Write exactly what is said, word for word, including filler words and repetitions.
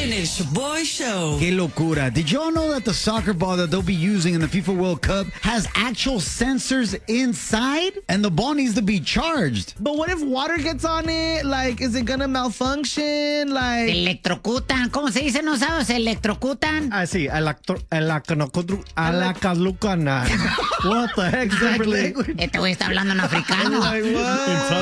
en el Shaboy Show. Qué locura. Did y'all know that the soccer ball that they'll be using in the FIFA World Cup has actual sensors inside? And the ball needs to be charged. But what if water gets on it? Like, is it gonna malfunction? Like... Se electrocutan. ¿Cómo se dice? ¿No sabes? Se electrocutan. Ah, sí. Alacalucana. What the heck is that language? Este güey está hablando en africano. Like, what?